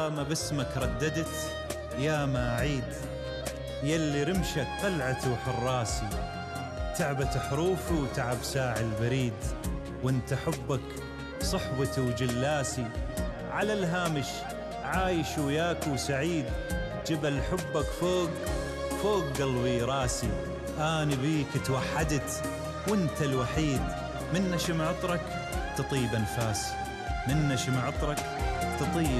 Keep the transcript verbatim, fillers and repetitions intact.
يا ما باسمك رددت يا ما عيد، يلي رمشك قلعتي وحراسي، تعبت حروفي وتعب ساعي البريد، وانت حبك صحبتي وجلاسي، على الهامش عايش وياك وسعيد، جبل حبك فوق فوق قلبي راسي، أنا بيك توحدت وانت الوحيد، من نشم عطرك تطيب أنفاسي، من نشم عطرك تطيب